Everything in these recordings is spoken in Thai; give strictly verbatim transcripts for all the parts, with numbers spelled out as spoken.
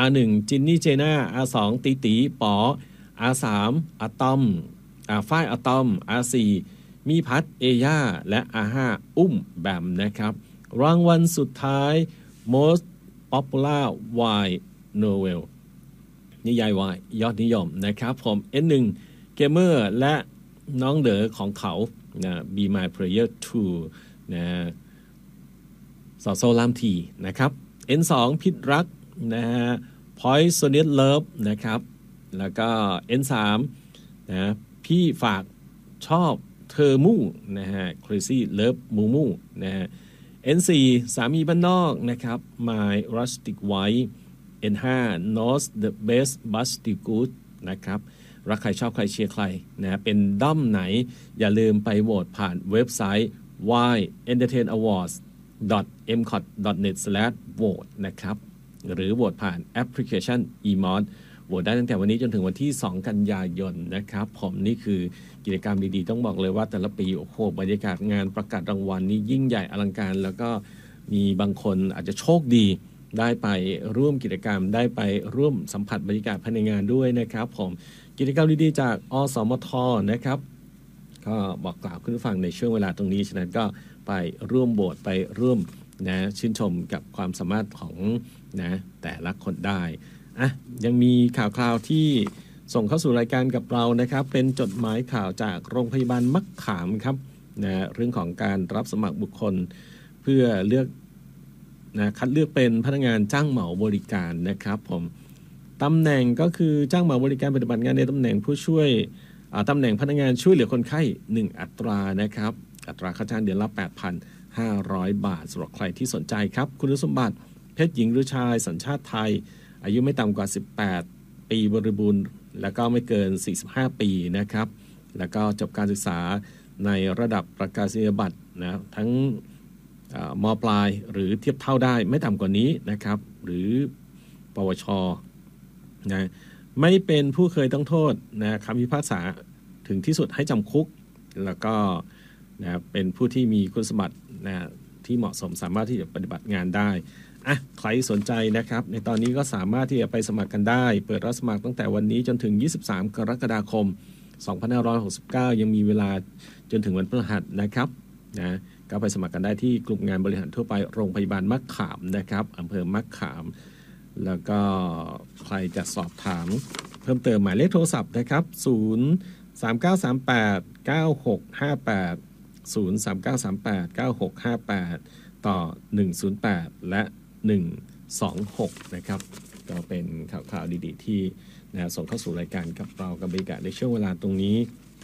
อาร์ หนึ่ง จินนี่เจน่า อาร์ สอง ตีตีป๋อ อาร์ สาม อะตอมอาฝ้ายอะตอม อาร์ สี่ มีพัดเอย่าและ อาร์ ห้า อุ้มแบมนะครับรางวัลสุดท้าย most popular Y novel นิยายวายยอดนิยมนะครับผม เอ็น หนึ่ง Gamer และน้องเด๋อของเขานะ Be My Player ทู นะสอโซลามทีนะครับ เอ็น สอง พิษรักนะฮะ Poisonous Love นะครับแล้วก็ เอ็น สาม นะพี่ฝากชอบเธอมู่นะฮะ Crazy Love มูมูนะฮะ เอ็น สี่ สามีบ้านนอกนะครับ My Rustic Wife เอ็น ห้า Knows the Best But Still Good นะครับรักใครชอบใครเชียร์ใครนะเป็นด้อมไหนอย่าลืมไปโหวตผ่านเว็บไซต์ วาย เอ็นเตอร์เทน อวอร์ดส์ ดอท เอ็ม ซี โอ ที ดอท เน็ต สแลช โหวต นะครับหรือโหวตผ่านแอปพลิเคชัน อี มอส โหวตได้ตั้งแต่วันนี้จนถึงวันที่สองกันยายนนะครับผมนี่คือกิจกรรมดีๆต้องบอกเลยว่าแต่ละปีโอ้โหบรรยากาศงานประกาศรางวัลนี่ยิ่งใหญ่อลังการแล้วก็มีบางคนอาจจะโชคดีได้ไปร่วมกิจกรรมได้ไปร่วมสัมผัสบรรยากาศภายในงานด้วยนะครับผมกิจกรรมดีๆจากอสมทนะครับก็บอกกล่าวคุณผู้ฟังในช่วงเวลาตรงนี้ฉะนั้นก็ไปร่วมโหวตไปร่วมนะชื่นชมกับความสามารถของนะแต่ละคนได้อ่ะยังมีข่าวคราวที่ส่งเข้าสู่รายการกับเรานะครับเป็นจดหมายข่าวจากโรงพยาบาลมะขามครับนะเรื่องของการรับสมัครบุคคลเพื่อเลือกนะคัดเลือกเป็นพนักงานจ้างเหมาบริการนะครับผมตำแหน่งก็คือจ้างเหมาบริการปฏิบัติงานในตำแหน่งผู้ช่วยตำแหน่งพนักงานช่วยเหลือคนไข้หนึ่งอัตรานะครับอัตราค่าจ้างเดือนละ แปดพันห้าร้อย บาทสำหรับใครที่สนใจครับคุณสมบัติเพศหญิงหรือชายสัญชาติไทยอายุไม่ต่ำกว่าสิบแปดปีบริบูรณ์แล้วก็ไม่เกินสี่สิบห้าปีนะครับแล้วก็จบการศึกษาในระดับประกาศนียบัตรนะทั้งม.ปลายหรือเทียบเท่าได้ไม่ต่ำกว่านี้นะครับหรือปวชนะไม่เป็นผู้เคยต้องโทษนะคำพิพากษาถึงที่สุดให้จำคุกแล้วก็นะเป็นผู้ที่มีคุณสมบัตินะที่เหมาะสมสามารถที่จะปฏิบัติงานได้อ่ะใครสนใจนะครับในตอนนี้ก็สามารถที่จะไปสมัครกันได้เปิดรับสมัครตั้งแต่วันนี้จนถึงยี่สิบสามกรกฎาคมสองพันห้าร้อยหกสิบเก้ายังมีเวลาจนถึงวันพฤหัสนะครับนะก็ไปสมัครกันได้ที่กลุ่มงานบริหารทั่วไปโรงพยาบาลมะขามนะครับอำเภอมะขามแล้วก็ใครจะสอบถามเพิ่มเติมหมายเลขโทรศัพท์นะครับศูนย์ สาม เก้า สาม แปด เก้า หก ห้า แปด ศูนย์ สาม เก้า สาม แปด เก้า หก ห้า แปดต่อหนึ่ง ศูนย์ แปดและหนึ่ง สอง หกนะครับก็เป็นข่าวๆดีๆที่นะส่งเข้าสู่รายการกับเรากับบรรยากาศในช่วงเวลาตรงนี้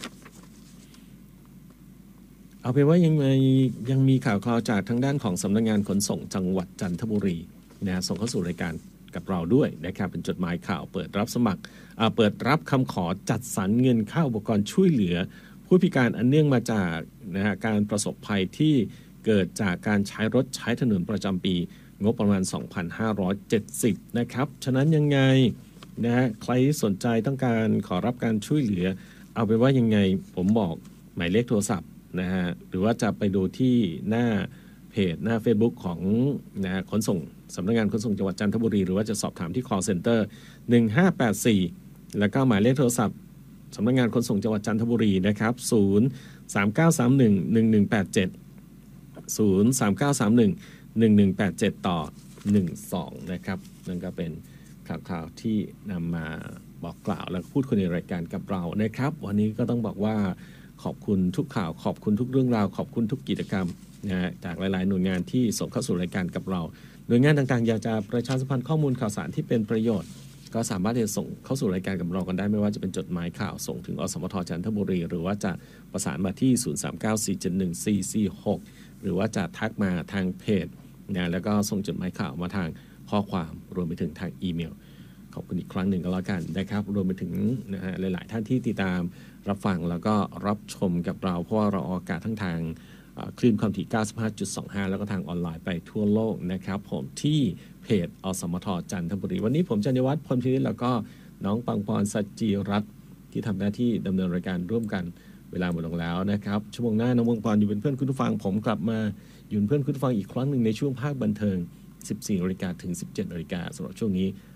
เอาเป็นว่ายังมียังมีข่าวคราวจากทางด้านของสำนักงานขนส่งจังหวัดจันทบุรีนะส่งเข้าสู่รายการกับเราด้วยนะครับเป็นจดหมายข่าวเปิดรับสมัครเปิดรับคำขอจัดสรรเงินค่าอุปกรณ์ช่วยเหลือผู้พิการอันเนื่องมาจากนะฮะการประสบภัยที่เกิดจากการใช้รถใช้ถนนประจำปีงบประมาณ สองพันห้าร้อยเจ็ดสิบ นะครับฉะนั้นยังไงนะฮะใครสนใจต้องการขอรับการช่วยเหลือเอาไปว่ายังไงผมบอกหมายเลขโทรศัพท์นะฮะหรือว่าจะไปดูที่หน้าเพจหน้า Facebook ของนะขนส่งสำนักงานขนส่งจังหวัดจันทบุรีหรือว่าจะสอบถามที่ call center หนึ่งห้าแปดสี่แล้วก็หมายเลขโทรศัพท์สำนักงานขนส่งจังหวัดจันทบุรีนะครับศูนย์ สาม เก้า สาม หนึ่ง หนึ่ง หนึ่ง แปด เจ็ด ศูนย์ สาม เก้า สาม หนึ่ง หนึ่ง หนึ่ง แปด เจ็ดต่อหนึ่งสองนะครับนั่นก็เป็นข่าวๆที่นำมาบอกกล่าวและพูดคุยในรายการกับเรานะครับวันนี้ก็ต้องบอกว่าขอบคุณทุกข่าวขอบคุณทุกเรื่องราวขอบคุณทุกกิจกรรมนะจากหลายๆหน่วยงานที่ส่งเข้าสู่รายการกับเราหน่วยงานต่างๆอยากจะประชาสัมพันธ์ข้อมูลข่าวสารที่เป็นประโยชน์ก็สามารถที่จะส่งเข้าสู่รายการกับเรากันได้ไม่ว่าจะเป็นจดหมายข่าวส่งถึงอสมทจันทบุรีหรือว่าจะประสานมาที่ศูนย์ สาม เก้า สี่ เจ็ด หนึ่ง สี่ สี่ หกหรือว่าจะทักมาทางเพจนะแล้วก็ส่งจดหมายข่าวมาทางข้อความรวมไปถึงทางอีเมลขอบคุณอีกครั้งหนึ่งก็แล้วกันนะครับรวมไปถึงนะฮะหลายๆท่านที่ติดตามรับฟังแล้วก็รับชมกับเราเพราะว่าเราออกอากาศทั้งทางคลื่นความถี่ เก้าสิบห้าจุดสองห้า แล้วก็ทางออนไลน์ไปทั่วโลกนะครับผมที่เพจอสมทจันทบุรีวันนี้ผมจันยวัฒน์พลพิริศแล้วก็น้องปังปอนสัจจิรัตน์ที่ทำหน้าที่ดำเนินรายการร่วมกันเวลาหมดลงแล้วนะครับชั่วโมงหน้าน้องปังปอนอยู่เป็นเพื่อนคุณผู้ฟังผมกลับมาอยู่เป็นเพื่อนคุณผู้ฟังอีกครั้งหนึ่งในช่วงภาคบันเทิง สิบสี่นาฬิกาถึง สิบเจ็ดนาฬิกาสำหรับช่วงนี้